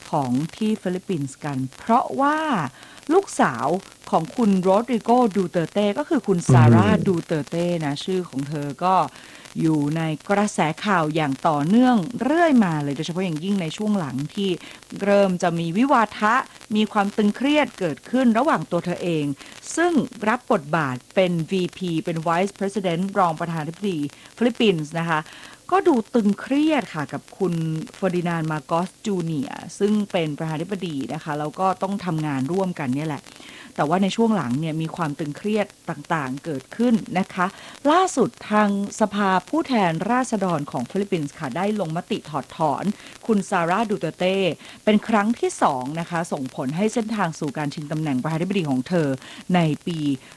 ของที่ฟิลิปปินส์กันเพราะว่าลูกสาวของคุณโรดริโกดูเตอร์เต้ก็คือคุณอืซาร่าดูมเตอร์เต้นะชื่อของเธอก็อยู่ในกระแสข่าวอย่างต่อเนื่องเรื่อยมาเลยโดยเฉพาะอย่างยิ่งในช่วงหลังที่เริ่มจะมีวิวาทะมีความตึงเครียดเกิดขึ้นระหว่างตัวเธอเองซึ่งรับบทบาทเป็น VP เป็น Vice President รองประธานาธิบดีฟิลิปปินส์นะคะก็ดูตึงเครียดค่ะกับคุณเฟอร์ดินานด์มาโกสจูเนียร์ซึ่งเป็นประธานาธิบดีนะคะแล้วก็ต้องทำงานร่วมกันเนี่ยแหละแต่ว่าในช่วงหลังเนี่ยมีความตึงเครียดต่างๆเกิดขึ้นนะคะล่าสุดทางสภาผู้แทนราษฎรของฟิลิปปินส์ค่ะได้ลงมติถอดถอนคุณซาร่าดูเตอร์เต้เป็นครั้งที่2นะคะส่งผลให้เส้นทางสู่การชิงตำแหน่งประธานาธิบดีของเธอในปี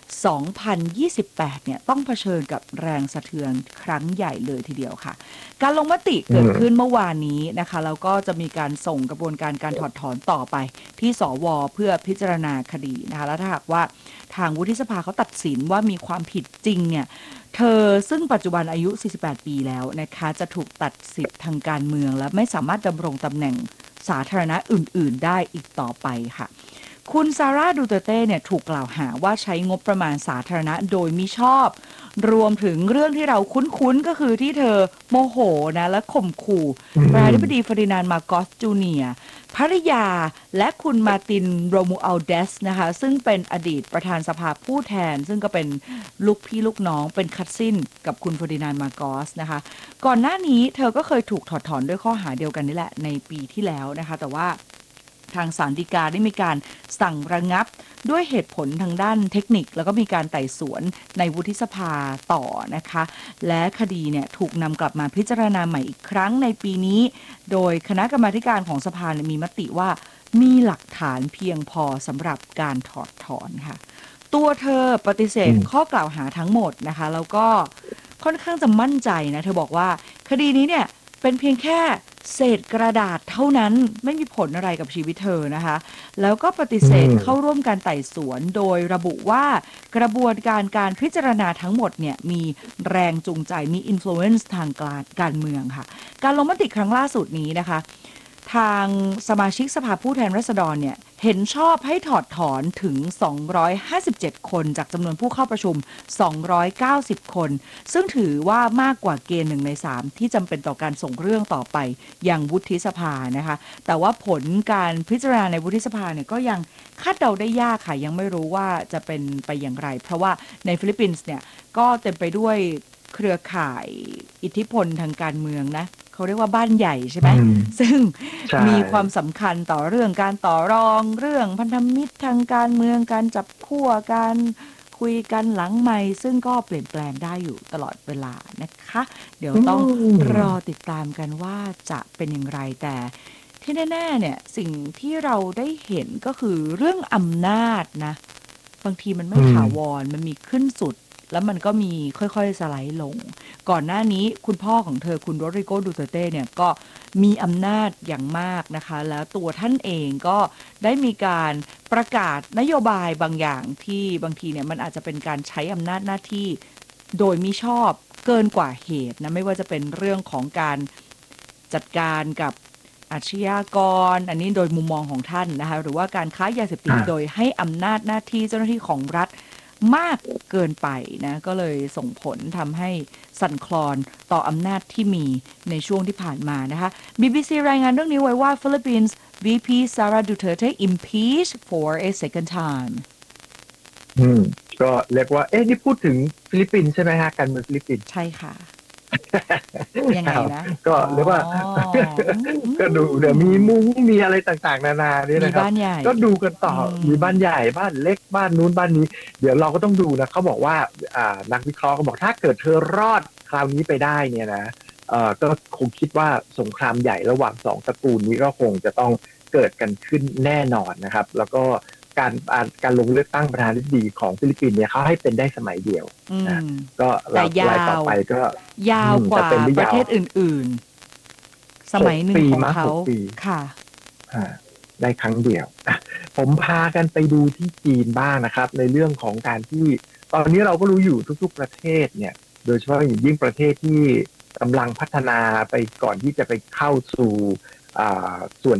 2028 เนี่ยต้องเผชิญกับแรงสะเทือนครั้งใหญ่เลยทีเดียวค่ะการลงมติอืเกิดขึ้นมเมื่อวานนี้นะคะแล้วก็จะมีการส่งกระบวนการการถอดถอนต่อไปที่สวเพื่อพิจารณาคดีนะคะแล้วถ้าหากว่าทางวุฒิสภาเขาตัดสินว่ามีความผิดจริงเนี่ยเธอซึ่งปัจจุบันอายุ 48 ปีแล้วนะคะจะถูกตัดสิทธิ์ทางการเมืองและไม่สามารถดำรงตำแหน่งสาธารณะอื่นๆได้อีกต่อไปค่ะ คุณซาร่าดูเตอร์เต้เนี่ยถูกกล่าวหาว่าใช้งบประมาณสาธารณะโดยมิชอบรวมถึงเรื่องที่เราคุ้นๆก็คือที่เธอโมโหนะและข่มขู่อืประธานาธิบดีมเฟอร์ดินานด์มาโกสจูเนียร์ภริยาและคุณมาร์ตินโรมูอัลเดสนะคะซึ่งเป็นอดีตประธานสภาผู้แทนซึ่งก็เป็นลูกพี่ลูกน้องเป็นคัสซินกับคุณเฟอร์ดินานด์มาโกสนะคะก่อนหน้านี้เธอก็เคยถูกถอดถอนด้วยข้อหาเดียวกันนี่แหละในปีที่แล้วนะคะแต่ว่า ทางศาลฎีกาได้มีการสั่งระงับด้วยเหตุผลทางด้านเทคนิคแล้วก็มีการไต่สวนในวุฒิสภาต่อนะคะและคดีเนี่ยถูกนำกลับมาพิจารณาใหม่อีกครั้งในปีนี้โดยคณะกรรมาธิการของสภามีมติว่ามีหลักฐานเพียงพอสำหรับการถอดถอนค่ะตัวเธอปฏิเสธอืมข้อกล่าวหาทั้งหมดนะคะแล้วก็ค่อนข้างจะมั่นใจนะเธอบอกว่าคดีนี้เนี่ยเป็นเพียงแค่ เศษกระดาษเท่านั้นไม่มีผลอะไรกับชีวิตเธอนะคะแล้วก็ปฏิอืเสธเข้ามร่วมการไต่สวนโดยระบุว่ากระบวนการพิจารณาทั้งหมดเนี่ยมีแรงจูงใจมี influence ทางการเมืองค่ะการลงมติครั้งล่าสุดนี้นะคะทางสมาชิกสภาผู้แทนราษฎรเนี่ยเห็นชอบให้ถอดถอนถึง257คนจากจำนวนผู้เข้าประชุม290คนซึ่งถือว่ามากกว่าเกณฑ์1ใน3ที่จำเป็นต่อการส่งเรื่องต่อไปยังวุฒิสภานะคะแต่ว่าผลการพิจารณาในวุฒิสภาเนี่ยก็ยังคาดเดาได้ยากค่ะยังไม่รู้ว่าจะเป็นไปอย่างไรเพราะว่าในฟิลิปปินส์เนี่ยก็เต็มไปด้วยเครือข่ายอิทธิพลทางการเมืองนะเขาเรียกว่าบ้านใหญ่ใช่ไหมอืมซึ่งใช่มีความสำคัญต่อเรื่องการต่อรองเรื่องพันธมิตรทางการเมืองการจับคั่วการคุยกันหลังใหม่ซึ่งก็เปลี่ยนแปลงได้อยู่ตลอดเวลานะคะเดี๋ยวอืต้องรอมติดตามกันว่าจะเป็นอย่างไรแต่ที่แน่ๆเนี่ยสิ่งที่เราได้เห็นก็คือเรื่องอำนาจนะบางทีมันอืไม่มถาวรมันมีขึ้นสุดแล้วมันก็มีค่อยๆสไลด์ลง ก่อนหน้านี้คุณพ่อของเธอคุณโรดริโกดูเตอร์เต้เนี่ยก็มีอำนาจอย่างมากนะคะแล้วตัวท่านเองก็ได้มีการประกาศนโยบายบางอย่างที่บางทีเนี่ยมันอาจจะเป็นการใช้อำนาจหน้าที่โดยมิชอบเกินกว่าเหตุนะไม่ว่าจะเป็นเรื่องของการจัดการกับอาชญากรอันนี้โดยมุมมองของท่านนะคะหรือว่าการค้ายาเสพติดอ่าโดยให้อำนาจหน้าที่เจ้าหน้าที่ของรัฐ มากเกินไปนะก็เลยส่งผลทำให้สั่นคลอนต่ออำนาจที่มีในช่วงที่ผ่านมานะคะ BBC รายงานเรื่องนี้ไว้ว่า Philippines VP Sara Duterte impeached for a second time อืมก็เรียกว่าเอ๊ะนี่พูดถึงฟิลิปปินส์ใช่ไหมฮะการเมืองฟิลิปปินส์ใช่ค่ะยังไงครับนะก็อ๋อเรียกว่าอืมอืก็ดูเดี๋ยวมีมมุ้งมีอะไรต่างๆนานาเนี่ยมีนะครับบ้านใหญ่ก็ดูกันต่ออืมีมบ้านใหญ่บ้านเล็กบ้านนู้นบ้านนี้เดี๋ยวเราก็ต้องดูนะเขาบอกว่านักวิเคราะห์ก็บอกถ้าเกิดเธอรอดคราวนี้ไปได้เนี่ยนะก็คงคิดว่าสงครามใหญ่ระหว่างสองตระกูลนี้ก็คงจะต้องเกิดกันขึ้นแน่นอนนะครับแล้วก็การลงเลือกตั้งประธานาธิบดีของฟิลิปปินส์เนี่ยเขาให้เป็นได้สมัยเดียวอืนะมก็แต่รายต่อไปก็ยาวกแต่ว่าเป็นไม่ยาวประเทศอื่นๆสมัยหนึ่งปีของเขามั้ง6 ปีค่ะอ่าได้ครั้งเดียวผมพากันไปดูที่จีนบ้างนะครับในเรื่องของการที่ตอนนี้เราก็รู้อยู่ทุกๆประเทศเนี่ยโดยเฉพาะอย่างยิ่งประเทศที่กำลังพัฒนาไปก่อนที่จะไปเข้าสู่ส่วน